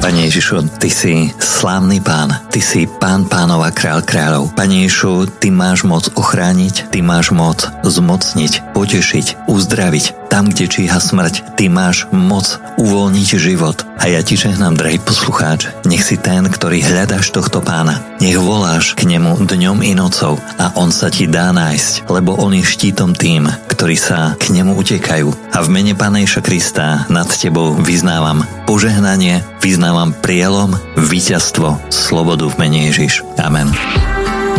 Pane Ježišu, Ty si slávny Pán, Ty si Pán pánov a kráľ kráľov. Pane Ježišu, Ty máš moc ochrániť, Ty máš moc zmocniť, potešiť, uzdraviť. Tam, kde číha smrť, Ty máš moc uvoľniť život. A ja Ti žehnám, drahý poslucháč, nech si ten, ktorý hľadáš tohto Pána. Nech voláš k nemu dňom i nocou a on sa ti dá nájsť, lebo on je štítom tým, ktorí sa k nemu utekajú. A v mene Pána Ježiša Krista nad tebou vyznávam požehnanie, vyznávam prielom, víťazstvo, slobodu v mene Ježiš. Amen.